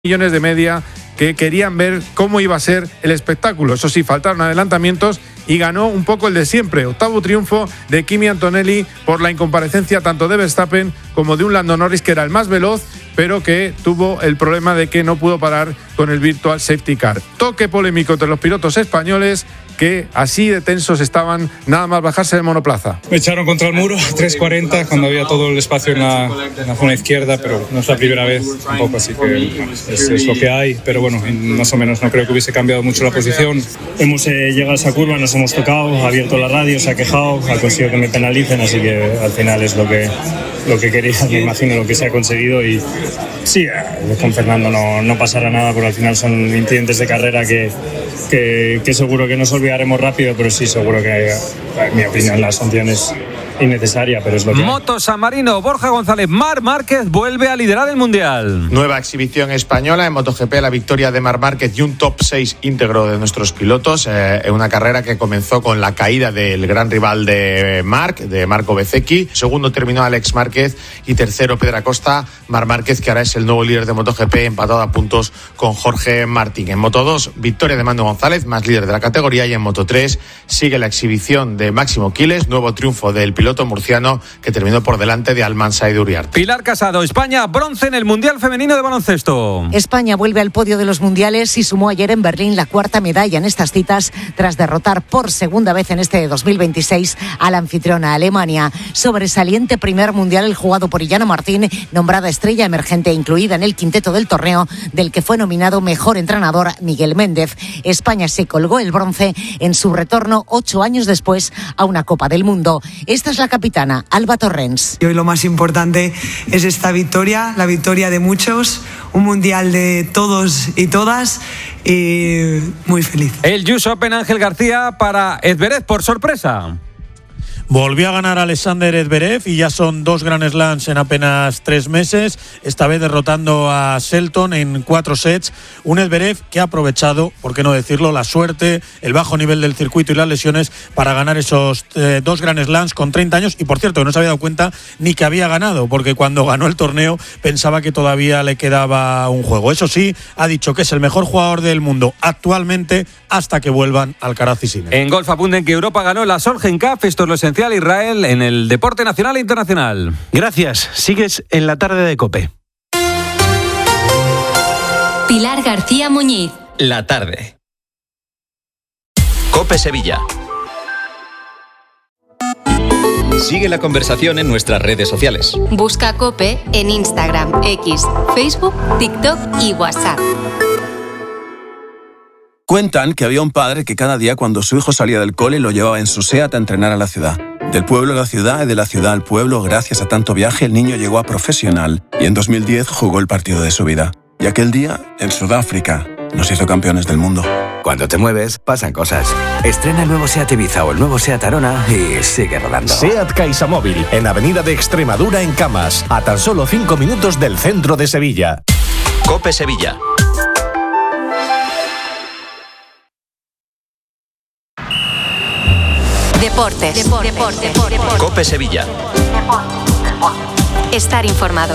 millones de media que querían ver cómo iba a ser el espectáculo. Eso sí, faltaron adelantamientos y ganó un poco el de siempre. Octavo triunfo de Kimi Antonelli por la incomparecencia tanto de Verstappen como de un Lando Norris, que era el más veloz, pero que tuvo el problema de que no pudo parar con el Virtual Safety Car. Toque polémico entre los pilotos españoles, que así de tensos estaban nada más bajarse del monoplaza. Me echaron contra el muro, 3.40, cuando había todo el espacio en la zona izquierda, pero no es la primera vez tampoco, así que es lo que hay. Pero bueno, más o menos no creo que hubiese cambiado mucho la posición. Hemos llegado a esa curva, nos hemos tocado, ha abierto la radio, se ha quejado, ha conseguido que me penalicen, así que al final es lo que quería, me imagino lo que se ha conseguido. Y sí, con Fernando no pasará nada, porque al final son incidentes de carrera que seguro que nos olvidaremos rápido, pero sí, seguro que, en mi opinión, la sanción es innecesaria, pero es lo que Moto San Marino, Borja González. Marc Márquez vuelve a liderar el Mundial. Nueva exhibición española en MotoGP, la victoria de Marc Márquez y un top 6 íntegro de nuestros pilotos, en una carrera que comenzó con la caída del gran rival de Marc, de Marco Bezzecchi. Segundo terminó Alex Márquez y tercero Pedro Acosta. Marc Márquez, que ahora es el nuevo líder de MotoGP, empatado a puntos con Jorge Martín. En Moto2, victoria de Manu González, más líder de la categoría, y en Moto3 sigue la exhibición de Máximo Quiles, nuevo triunfo del piloto murciano, que terminó por delante de Almansa y de Uriarte. Pilar Casado, España, bronce en el Mundial Femenino de Baloncesto. España vuelve al podio de los mundiales y sumó ayer en Berlín la cuarta medalla en estas citas, tras derrotar por segunda vez en este 2026 a la anfitriona Alemania. Sobresaliente primer mundial el jugado por Illana Martín, nombrada estrella emergente incluida en el quinteto del torneo, del que fue nominado mejor entrenador Miguel Méndez. España se colgó el bronce en su retorno 8 años después a una Copa del Mundo. Esta es la capitana, Alba Torrens. Y hoy lo más importante es esta victoria, la victoria de muchos, un mundial de todos y todas, y muy feliz. El US Open, Ángel García para Zverev por sorpresa. Volvió a ganar Alexander Zverev y ya son 2 Grand Slams en apenas 3 meses, esta vez derrotando a Shelton en 4 sets. Un Zverev que ha aprovechado, por qué no decirlo, la suerte, el bajo nivel del circuito y las lesiones para ganar esos 2 Grand Slams con 30 años. Y por cierto, no se había dado cuenta ni que había ganado, porque cuando ganó el torneo pensaba que todavía le quedaba un juego. Eso sí, ha dicho que es el mejor jugador del mundo actualmente hasta que vuelvan Alcaraz y Sinner. En golf apunten que Europa ganó la Solheim Cup, esto es lo esencial, Israel, en el deporte nacional e internacional. Gracias, sigues en la tarde de COPE. Pilar García Muñiz. La tarde. COPE Sevilla. Sigue la conversación en nuestras redes sociales. Busca COPE en Instagram, X, Facebook, TikTok y WhatsApp. Cuentan que había un padre que cada día cuando su hijo salía del cole lo llevaba en su SEAT a entrenar a la ciudad. Del pueblo a la ciudad y de la ciudad al pueblo, gracias a tanto viaje, el niño llegó a profesional y en 2010 jugó el partido de su vida. Y aquel día, en Sudáfrica, nos hizo campeones del mundo. Cuando te mueves, pasan cosas. Estrena el nuevo SEAT Ibiza o el nuevo SEAT Arona y sigue rodando. SEAT CaixaMóvil, en Avenida de Extremadura, en Camas, a tan solo 5 minutos del centro de Sevilla. COPE Sevilla. Deportes. COPE Sevilla. Estar informado.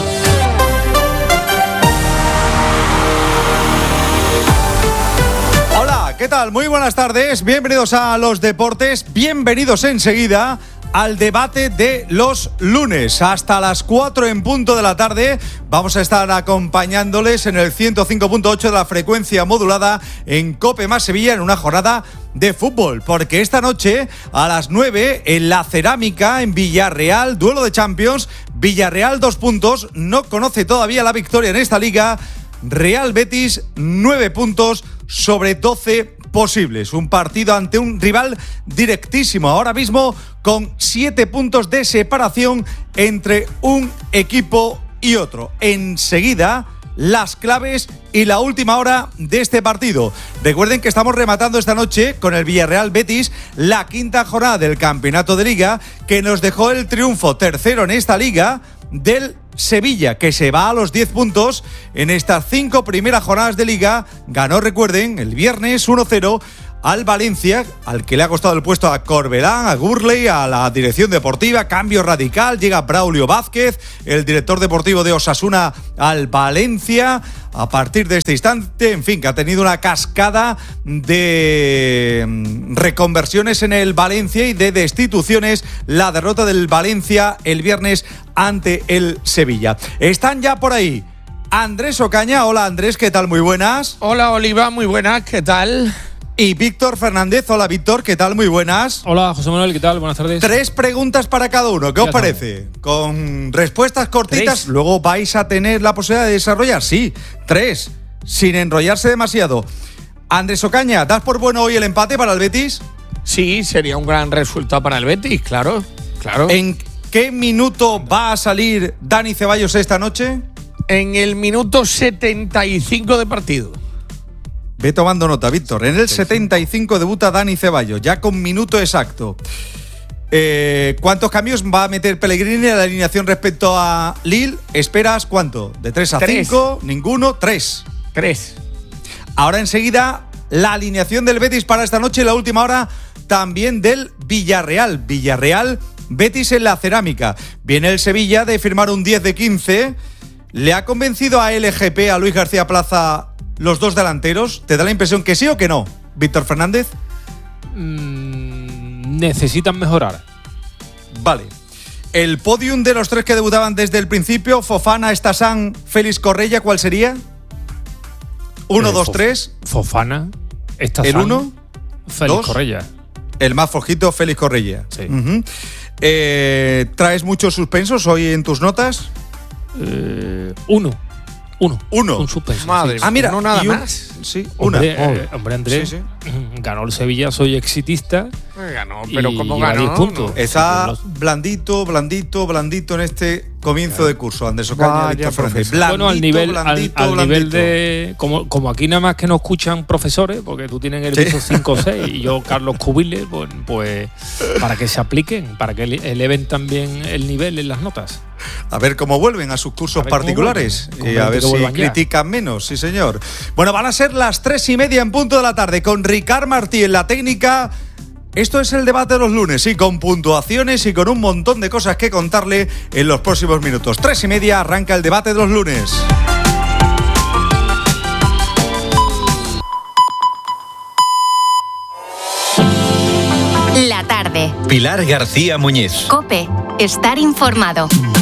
Hola, ¿qué tal? Muy buenas tardes, bienvenidos a los deportes, bienvenidos enseguida al debate de los lunes. Hasta las 4 en punto de la tarde vamos a estar acompañándoles en el 105.8 de la frecuencia modulada en COPE más Sevilla en una jornada de fútbol, porque esta noche a las 9 en la Cerámica en Villarreal, duelo de Champions, Villarreal 2 puntos, no conoce todavía la victoria en esta liga, Real Betis 9 puntos sobre 12 posibles, un partido ante un rival directísimo, ahora mismo con 7 puntos de separación entre un equipo y otro. Enseguida, las claves y la última hora de este partido. Recuerden que estamos rematando esta noche con el Villarreal Betis la 5ª jornada del campeonato de liga, que nos dejó el triunfo tercero en esta liga del Sevilla, que se va a los 10 puntos en estas 5 primeras jornadas de liga. Ganó, recuerden, el viernes 1-0 al Valencia, al que le ha costado el puesto a Corbelán, a Gurley, a la dirección deportiva. Cambio radical, llega Braulio Vázquez, el director deportivo de Osasuna, al Valencia. A partir de este instante, en fin, que ha tenido una cascada de reconversiones en el Valencia y de destituciones. La derrota del Valencia el viernes ante el Sevilla. Están ya por ahí Andrés Ocaña. Hola Andrés, ¿qué tal? Muy buenas. Hola Oliva, muy buenas, ¿qué tal? Y Víctor Fernández. Hola Víctor, ¿qué tal? Muy buenas. Hola José Manuel, ¿qué tal? Buenas tardes. 3 preguntas para cada uno, ¿qué os parece? Con respuestas cortitas, 3. Luego vais a tener la posibilidad de desarrollar. Sí, 3, sin enrollarse demasiado. Andrés Ocaña, ¿das por bueno hoy el empate para el Betis? Sí, sería un gran resultado para el Betis, claro. ¿En qué minuto va a salir Dani Ceballos esta noche? En el minuto 75 de partido. Ve tomando nota, Víctor. En el 75 debuta Dani Ceballos, ya con minuto exacto. ¿Cuántos cambios va a meter Pellegrini en la alineación respecto a Lille? ¿Esperas cuánto? ¿De 3 a 5? ¿Ninguno? 3. Ahora enseguida la alineación del Betis para esta noche y la última hora también del Villarreal. Betis en la cerámica. Viene el Sevilla de firmar un 10 de 15. ¿Le ha convencido a LGP, a Luis García Plaza, los dos delanteros? ¿Te da la impresión que sí o que no, Víctor Fernández? Necesitan mejorar. Vale. El podium de los 3 que debutaban desde el principio, Fofana, Estasán, Félix Correia, ¿cuál sería? 1, 2, 3. Fofana, Estasán. El 1, Félix Correia. El más flojito, Félix Correia. Sí. ¿Traes muchos suspensos hoy en tus notas? 1. Un suspenso. Madre, sí. mira, no nada más. Sí, Hombre, Andrés, sí. ganó el Sevilla, soy exitista. Ganó, pero y ¿cómo lleva ganó? 10 puntos. Está blandito en este comienzo de curso, Andrés Ocaña, Víctor Fernández. Bueno, al nivel de como aquí nada más que nos escuchan profesores, porque tú tienes el piso 5 o 6 y yo Carlos Cubiles, pues para que se apliquen, para que eleven también el nivel en las notas. A ver cómo vuelven a sus cursos particulares y a ver si critican menos, sí señor. Bueno, van a ser las 3:30 en punto de la tarde con Ricard Martí en la técnica. Esto es el debate de los lunes, y con puntuaciones y con un montón de cosas que contarle en los próximos minutos. 3:30 arranca el debate de los lunes. La tarde. Pilar García Muñiz. COPE. Estar informado.